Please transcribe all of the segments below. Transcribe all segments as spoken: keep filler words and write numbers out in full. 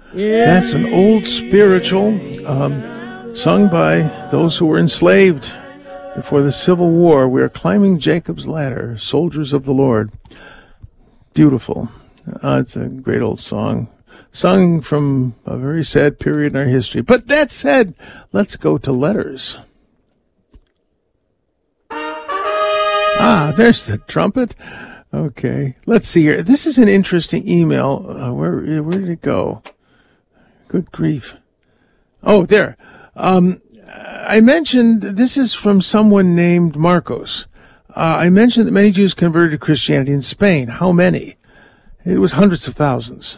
That's an old spiritual um, sung by those who were enslaved before the Civil War. We are climbing Jacob's ladder, soldiers of the Lord. Beautiful. Uh, it's a great old song, sung from a very sad period in our history. But that said, let's go to letters. Ah, there's the trumpet. Okay, let's see here. This is an interesting email. Uh, where where did it go? Good grief. Oh, there. Um, I mentioned, this is from someone named Marcos. Uh, I mentioned that many Jews converted to Christianity in Spain. How many? It was hundreds of thousands.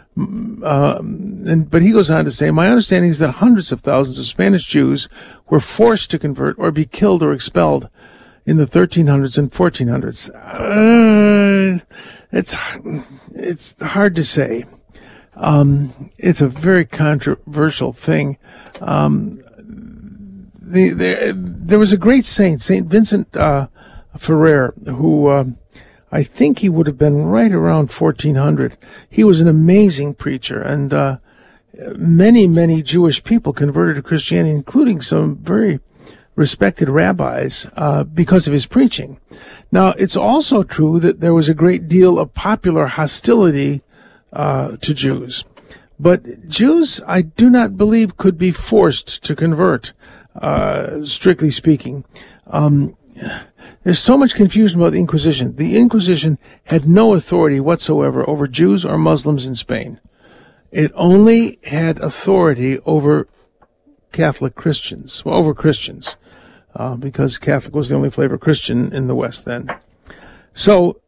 Um, and, but he goes on to say, my understanding is that hundreds of thousands of Spanish Jews were forced to convert or be killed or expelled in the thirteen hundreds and fourteen hundreds. Uh, it's, it's hard to say. Um, it's a very controversial thing. Um, the, the, there was a great saint, Saint Vincent, uh, Ferrer, who, uh, I think he would have been right around fourteen hundred. He was an amazing preacher, and, uh, many, many Jewish people converted to Christianity, including some very respected rabbis, uh, because of his preaching. Now, it's also true that there was a great deal of popular hostility Uh, to Jews. But Jews, I do not believe, could be forced to convert, uh, strictly speaking. Um, there's so much confusion about the Inquisition. The Inquisition had no authority whatsoever over Jews or Muslims in Spain. It only had authority over Catholic Christians, well, over Christians, uh, because Catholic was the only flavor Christian in the West then. So,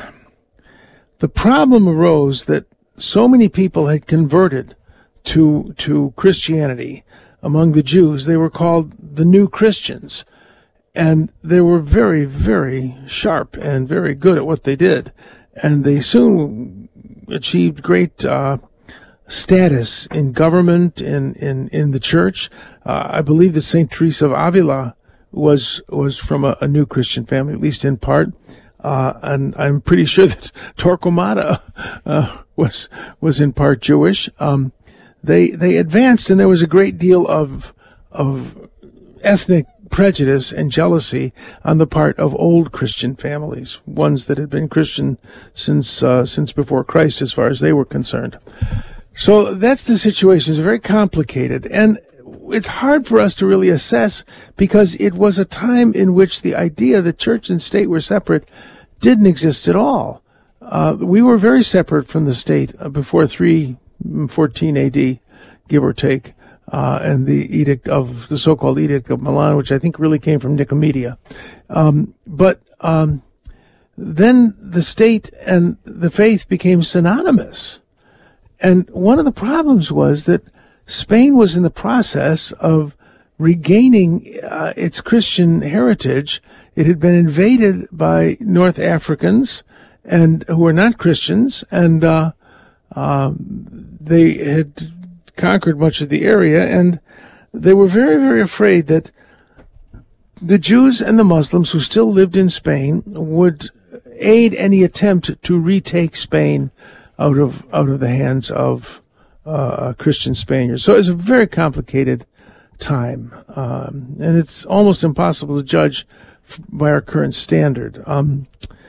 the problem arose that so many people had converted to to Christianity among the Jews. They were called the New Christians, and they were very, very sharp and very good at what they did. And they soon achieved great uh, status in government, in in in the church. Uh, I believe that Saint Teresa of Avila was was from a, a New Christian family, at least in part. Uh, and I'm pretty sure that Torquemada, uh, was, was in part Jewish. Um, they, they advanced, and there was a great deal of, of ethnic prejudice and jealousy on the part of old Christian families, ones that had been Christian since, uh, since before Christ, as far as they were concerned. So that's the situation. It's very complicated, and it's hard for us to really assess, because it was a time in which the idea that church and state were separate didn't exist at all. Uh, we were very separate from the state before three fourteen A D, give or take, uh, and the edict of, the so-called Edict of Milan, which I think really came from Nicomedia. Um, but um, then the state and the faith became synonymous. And one of the problems was that Spain was in the process of regaining uh, its Christian heritage. It had been invaded by North Africans, and who were not Christians, and uh, uh, they had conquered much of the area, and they were very, very afraid that the Jews and the Muslims who still lived in Spain would aid any attempt to retake Spain out of out of the hands of uh, Christian Spaniards. So it's a very complicated time, um, and it's almost impossible to judge f- by our current standard. Um,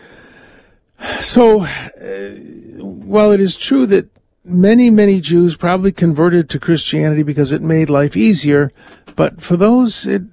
so, uh, while it is true that many, many Jews probably converted to Christianity because it made life easier, but for those, it,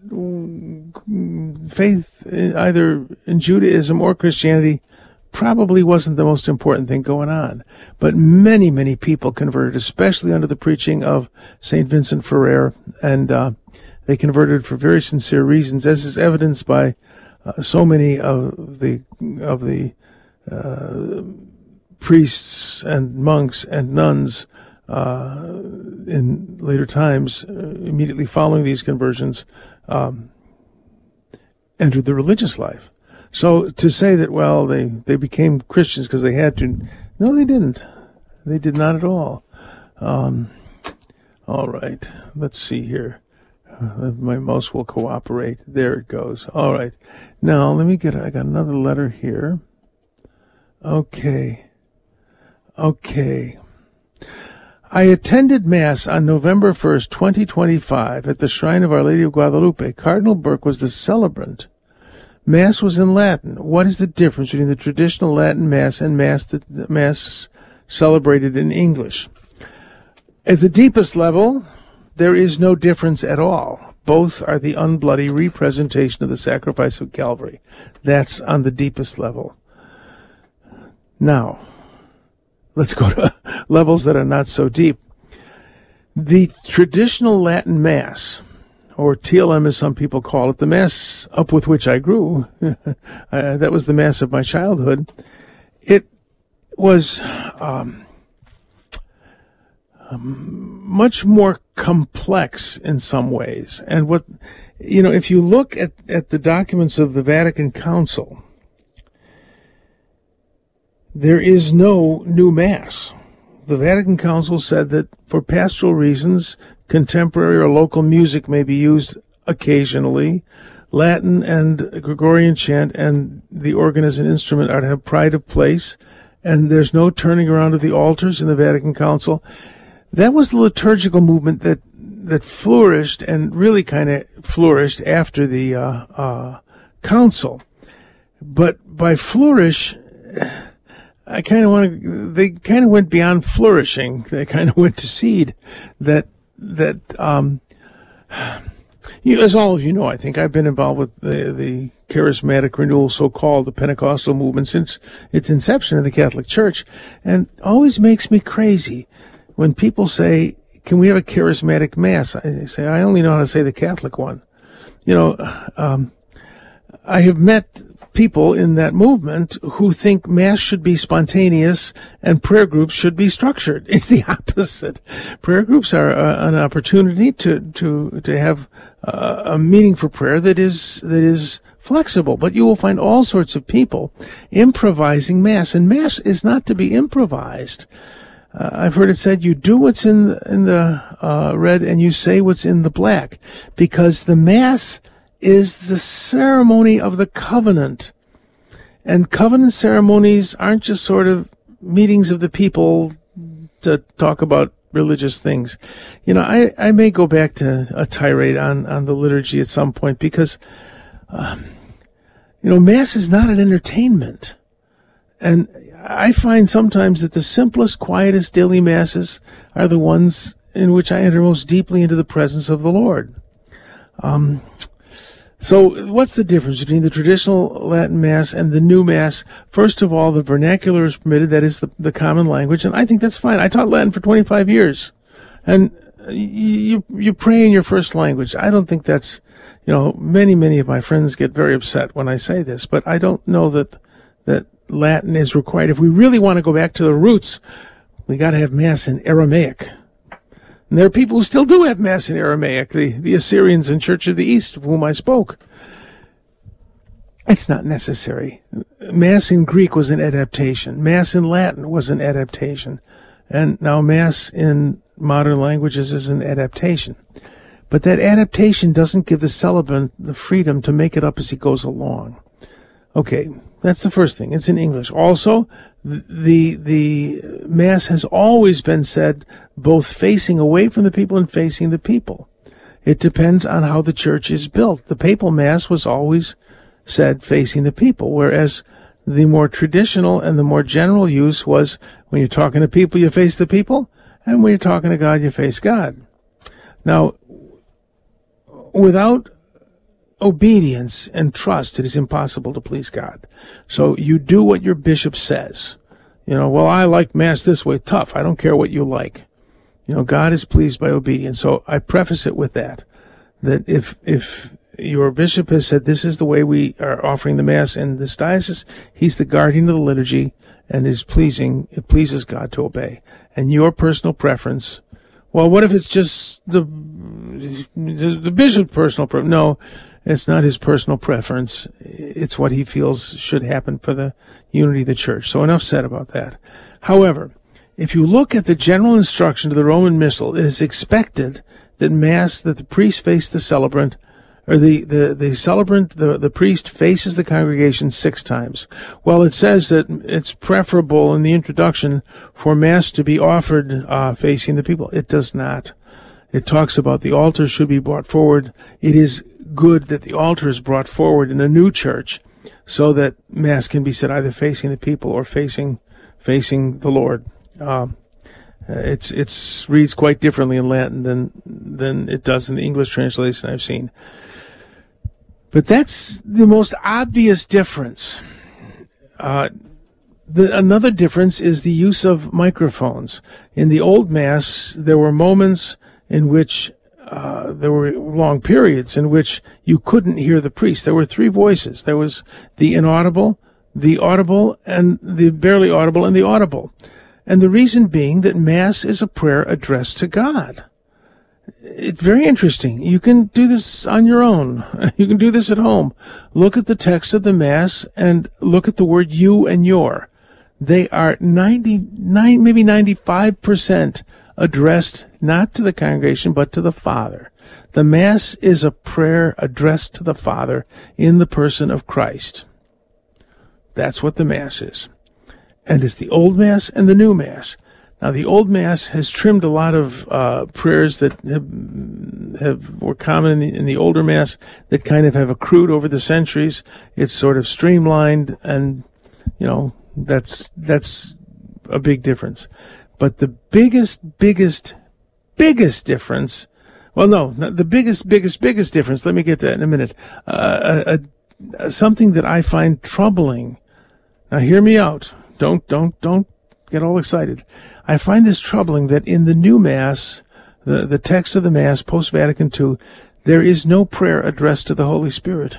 faith either in Judaism or Christianity probably wasn't the most important thing going on. But many, many people converted, especially under the preaching of Saint Vincent Ferrer, and uh, they converted for very sincere reasons, as is evidenced by uh, so many of the of the uh, priests and monks and nuns uh, in later times, uh, immediately following these conversions, um, entered the religious life. So to say that, well, they, they became Christians because they had to, no, they didn't. They did not at all. Um, all right, let's see here. Uh, my mouse will cooperate. There it goes. All right. Now, let me get, I got another letter here. Okay. Okay. I attended Mass on November first, twenty twenty-five at the Shrine of Our Lady of Guadalupe. Cardinal Burke was the celebrant. Mass was in Latin. What is the difference between the traditional Latin Mass and Mass that Mass celebrated in English? At the deepest level, there is no difference at all. Both are the unbloody representation of the sacrifice of Calvary. That's on the deepest level. Now, let's go to levels that are not so deep. The traditional Latin Mass, or T L M as some people call it, the Mass up with which I grew, uh, that was the Mass of my childhood, it was um, um, much more complex in some ways. And what, you know, if you look at, at the documents of the Vatican Council, there is no new Mass. The Vatican Council said that for pastoral reasons, contemporary or local music may be used occasionally. Latin and Gregorian chant and the organ as an instrument are to have pride of place, and there's no turning around of the altars in the Vatican Council. That was the liturgical movement that that flourished and really kind of flourished after the uh, uh, council. But by flourish, I kind of want to, they kind of went beyond flourishing. They kind of went to seed that, that, um, you, as all of you know, I think I've been involved with the, the charismatic renewal, so-called the Pentecostal movement since its inception in the Catholic Church. And always makes me crazy when people say, can we have a charismatic Mass? I say, I only know how to say the Catholic one. You know, um, I have met people in that movement who think Mass should be spontaneous and prayer groups should be structured. It's the opposite. Prayer groups are uh, an opportunity to to to have uh, a meaning for prayer that is that is flexible. But you will find all sorts of people improvising Mass, and Mass is not to be improvised. Uh, I've heard it said, you do what's in the, in the uh, red and you say what's in the black, because the Mass is the ceremony of the covenant. And covenant ceremonies aren't just sort of meetings of the people to talk about religious things. You know, I, I may go back to a tirade on, on the liturgy at some point because, um, you know, Mass is not an entertainment. And I find sometimes that the simplest, quietest daily Masses are the ones in which I enter most deeply into the presence of the Lord. Um, so what's the difference between the traditional Latin Mass and the new Mass? First of all, the vernacular is permitted. That is the, the common language, and I think that's fine. I taught Latin for twenty-five years, and you, you pray in your first language. I don't think that's, you know, many, many of my friends get very upset when I say this, but I don't know that, that Latin is required. If we really want to go back to the roots, we got to have Mass in Aramaic. And there are people who still do have Mass in Aramaic, the, the Assyrians and Church of the East, of whom I spoke. It's not necessary. Mass in Greek was an adaptation. Mass in Latin was an adaptation. And now Mass in modern languages is an adaptation. But that adaptation doesn't give the celebrant the freedom to make it up as he goes along. Okay, that's the first thing. It's in English. Also, the the Mass has always been said both facing away from the people and facing the people. It depends on how the church is built. The papal Mass was always said facing the people, whereas the more traditional and the more general use was when you're talking to people, you face the people, and when you're talking to God, you face God. Now, without obedience and trust, it is impossible to please God. So you do what your bishop says. You know, well, I like Mass this way. Tough. I don't care what you like. You know, God is pleased by obedience. So I preface it with that, that if, if your bishop has said this is the way we are offering the Mass in this diocese, he's the guardian of the liturgy and is pleasing, it pleases God to obey. And your personal preference, well, what if it's just the, the bishop's personal preference? No. It's not his personal preference. It's what he feels should happen for the unity of the church. So enough said about that. However, if you look at the general instruction to the Roman Missal, it is expected that Mass, that the priest face the celebrant, or the, the, the celebrant, the, the priest faces the congregation six times. Well, it says that it's preferable in the introduction for Mass to be offered uh, facing the people. It does not. It talks about the altar should be brought forward. It is good that the altar is brought forward in a new church so that Mass can be said either facing the people or facing facing the Lord. Uh, it's it's reads quite differently in Latin than than it does in the English translation I've seen. But that's the most obvious difference. Uh, the, another difference is the use of microphones. In the old Mass, there were moments in which uh, there were long periods in which you couldn't hear the priest. There were three voices. There was the inaudible, the audible, and the barely audible, and the audible. And the reason being that Mass is a prayer addressed to God. It's very interesting. You can do this on your own. You can do this at home. Look at the text of the Mass and look at the word you and your. They are ninety-nine, maybe ninety-five percent addressed not to the congregation, but to the Father. The Mass is a prayer addressed to the Father in the person of Christ. That's what the Mass is. And it's the Old Mass and the New Mass. Now, the Old Mass has trimmed a lot of uh, prayers that have, have were common in the, in the older Mass that kind of have accrued over the centuries. It's sort of streamlined, and, you know, that's that's a big difference. But the biggest, biggest, biggest difference, well, no, the biggest, biggest, biggest difference, let me get to that in a minute, uh, a, a, something that I find troubling. Now, hear me out. Don't, don't, don't get all excited. I find this troubling that in the new Mass, the, the text of the Mass, post-Vatican Two, there is no prayer addressed to the Holy Spirit.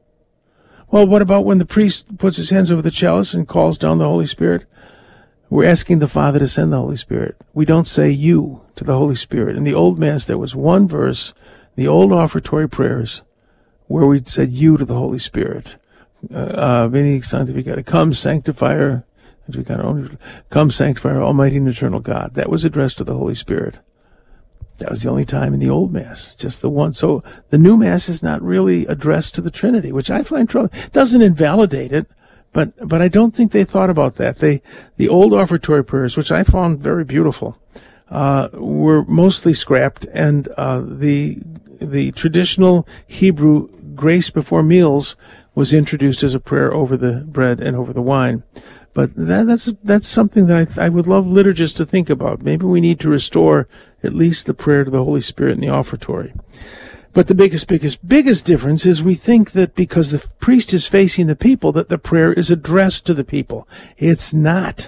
Well, what about when the priest puts his hands over the chalice and calls down the Holy Spirit? We're asking the Father to send the Holy Spirit. We don't say you to the Holy Spirit. In the Old Mass, there was one verse, the old offertory prayers, where we said you to the Holy Spirit. Uh, Veni Sanctificata, come sanctifier, come sanctifier, Almighty and eternal God. That was addressed to the Holy Spirit. That was the only time in the Old Mass, just the one. So the New Mass is not really addressed to the Trinity, which I find troubling. It doesn't invalidate it. But but I don't think they thought about that. They the old offertory prayers, which I found very beautiful, uh, were mostly scrapped, and uh, the the traditional Hebrew grace before meals was introduced as a prayer over the bread and over the wine. But that, that's that's something that I, I would love liturgists to think about. Maybe we need to restore at least the prayer to the Holy Spirit in the offertory. But the biggest, biggest, biggest difference is we think that because the priest is facing the people, that the prayer is addressed to the people. It's not.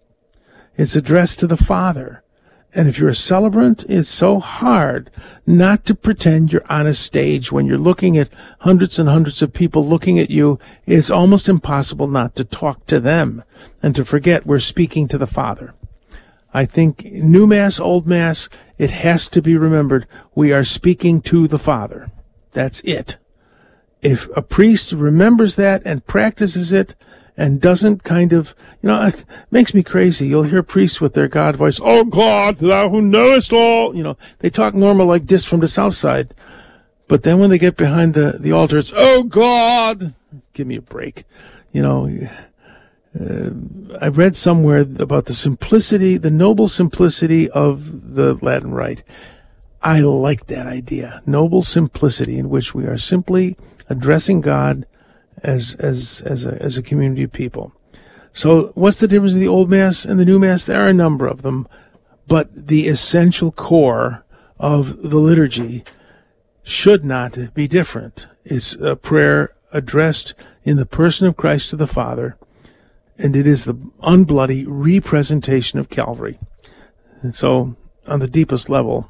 It's addressed to the Father. And if you're a celebrant, it's so hard not to pretend you're on a stage when you're looking at hundreds and hundreds of people looking at you. It's almost impossible not to talk to them and to forget we're speaking to the Father. I think New Mass, Old Mass, it has to be remembered we are speaking to the Father. That's it. If a priest remembers that and practices it and doesn't kind of, you know, it makes me crazy. You'll hear priests with their God voice, oh God, thou who knowest all. You know, they talk normal like this from the South Side. But then when they get behind the, the altar, it's, oh God, give me a break. You know, Uh, I read somewhere about the simplicity, the noble simplicity of the Latin Rite. I like that idea. Noble simplicity in which we are simply addressing God as, as, as a, as a community of people. So what's the difference in the Old Mass and the New Mass? There are a number of them, but the essential core of the liturgy should not be different. It's a prayer addressed in the person of Christ to the Father, and it is the unbloody representation of Calvary. And so, on the deepest level,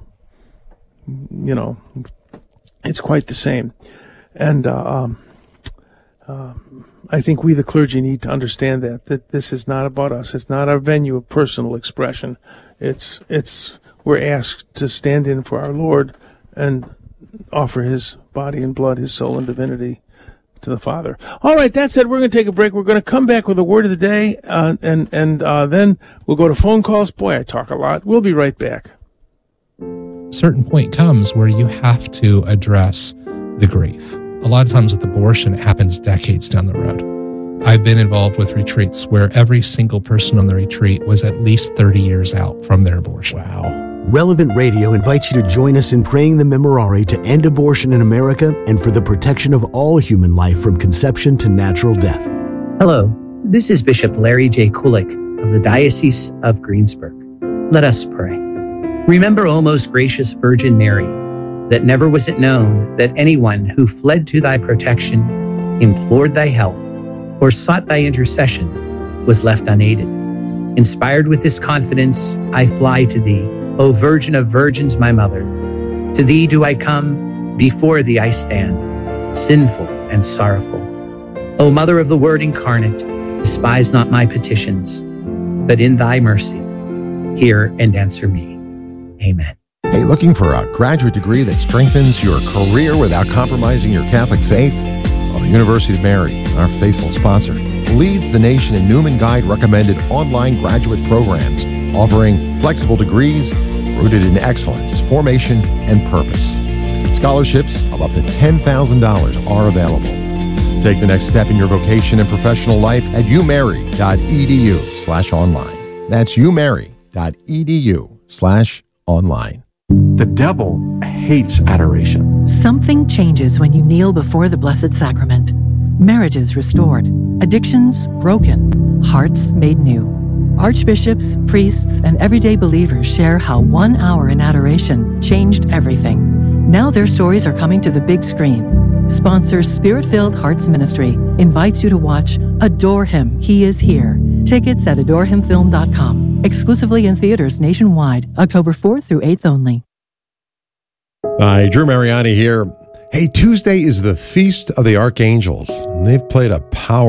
you know, it's quite the same. And uh, um, uh, I think we, the clergy, need to understand that, that this is not about us. It's not our venue of personal expression. It's, it's, we're asked to stand in for our Lord and offer his body and blood, his soul and divinity to the Father. All right, that said, we're going to take a break. We're going to come back with a word of the day, uh, and and uh, then we'll go to phone calls. Boy, I talk a lot. We'll be right back. A certain point comes where you have to address the grief. A lot of times with abortion, it happens decades down the road. I've been involved with retreats where every single person on the retreat was at least thirty years out from their abortion. Wow. Relevant Radio invites you to join us in praying the Memorare to end abortion in America and for the protection of all human life from conception to natural death. Hello, this is Bishop Larry J. Kulik of the Diocese of Greensburg. Let us pray. Remember, O most gracious Virgin Mary, that never was it known that anyone who fled to thy protection, implored thy help, or sought thy intercession was left unaided. Inspired with this confidence, I fly to thee, O Virgin of Virgins, my mother. To thee do I come, before thee I stand, sinful and sorrowful. O Mother of the Word incarnate, despise not my petitions, but in thy mercy, hear and answer me. Amen. Hey, looking for a graduate degree that strengthens your career without compromising your Catholic faith? Well, the University of Mary, our faithful sponsor, leads the nation in Newman Guide recommended online graduate programs, offering flexible degrees rooted in excellence, formation, and purpose. Scholarships of up to ten thousand dollars are available. Take the next step in your vocation and professional life at umary.edu slash online. That's umary.edu slash online. The devil hates adoration. Something changes when you kneel before the Blessed Sacrament. Marriages restored, addictions broken, hearts made new. Archbishops, priests, and everyday believers share how one hour in adoration changed everything. Now their stories are coming to the big screen. Sponsor Spirit-Filled Hearts Ministry invites you to watch Adore Him, He Is Here. Tickets at adore him film dot com. Exclusively in theaters nationwide, October fourth through eighth only. Hi, Drew Mariani here. Hey, Tuesday is the Feast of the Archangels, and they've played a powerful